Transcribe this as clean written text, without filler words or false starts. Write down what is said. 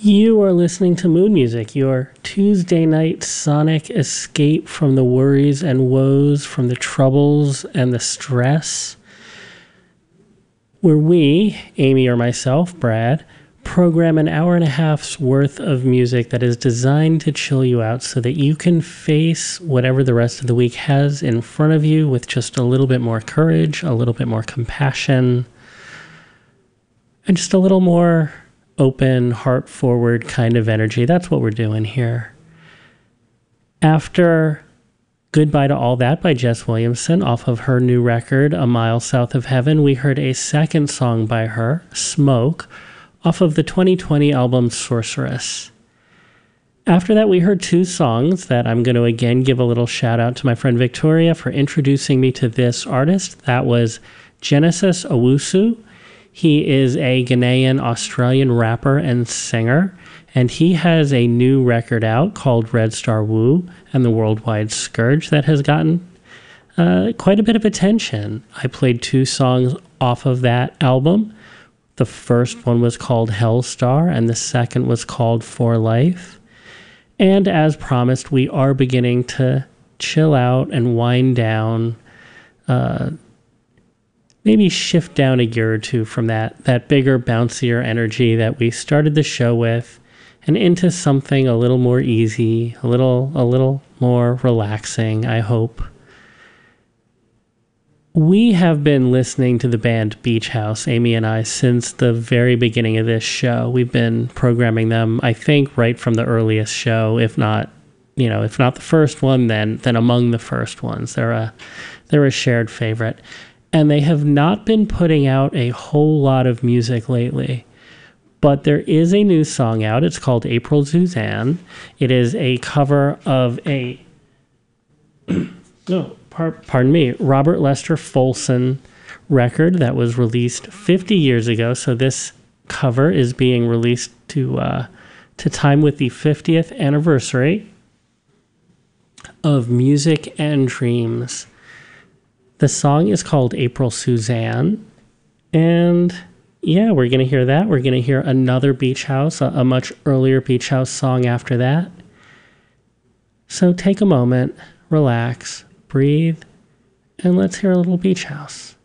You are listening to Mood Music, your Tuesday night sonic escape from the worries and woes, from the troubles and the stress, where we, Amy or myself, Brad, program an hour and a half's worth of music that is designed to chill you out so that you can face whatever the rest of the week has in front of you with just a little bit more courage, a little bit more compassion, and just a little more open, heart-forward kind of energy. That's what we're doing here. After Goodbye to All That by Jess Williamson, off of her new record, A Mile South of Heaven, we heard a second song by her, Smoke, off of the 2020 album Sorceress. After that, we heard two songs that I'm going to again give a little shout out to my friend Victoria for introducing me to this artist. That was Genesis Owusu. He is a Ghanaian Australian rapper and singer, and he has a new record out called Red Star Woo and the Worldwide Scourge that has gotten quite a bit of attention. I played two songs off of that album. The first one was called Hellstar, and the second was called For Life. And as promised, we are beginning to chill out and wind down, maybe shift down a gear or two from that bigger, bouncier energy that we started the show with, and into something a little more easy, a little more relaxing, I hope. We have been listening to the band Beach House, Amy and I, since the very beginning of this show. We've been programming them, I think, right from the earliest show, if not the first one, then among the first ones. They're a shared favorite. And they have not been putting out a whole lot of music lately. But there is a new song out. It's called April Suzanne. It is a cover of a Robert Lester Folsom record that was released 50 years ago. So this cover is being released to time with the 50th anniversary of Music and Dreams. The song is called April Suzanne, and yeah, we're going to hear that. We're going to hear another Beach House, a much earlier Beach House song after that. So take a moment, relax, breathe, and let's hear a little Beach House.